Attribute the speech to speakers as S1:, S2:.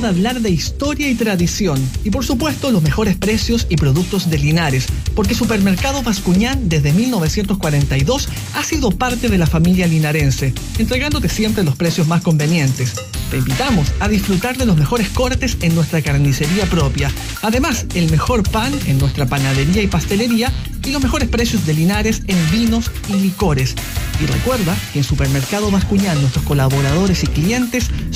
S1: de hablar de historia y tradición. Y por supuesto, los mejores precios y productos de Linares. Porque Supermercado Bascuñán desde 1942 ha sido parte de la familia linarense, entregándote siempre los precios más convenientes. Te invitamos a disfrutar de los mejores cortes en nuestra carnicería propia. Además, el mejor pan en nuestra panadería y pastelería y los mejores precios de Linares en vinos y licores. Y recuerda que en Supermercado Bascuñán nuestros colaboradores y clientes